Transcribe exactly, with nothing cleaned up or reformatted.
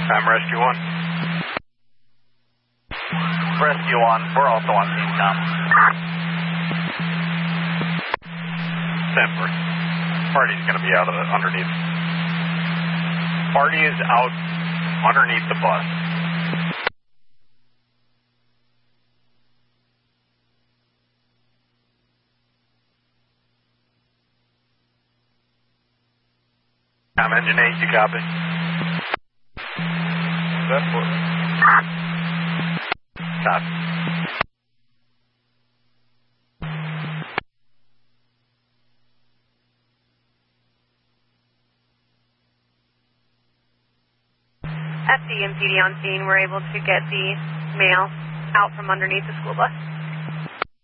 I'm Rescue one. Rescue one, we're also on scene, Tom. ten four. Party's going to be out of the, underneath. Party is out underneath the bus. I'm engine eight, you copy? That's what. Copy. F D and P D on scene were able to get the male out from underneath the school bus.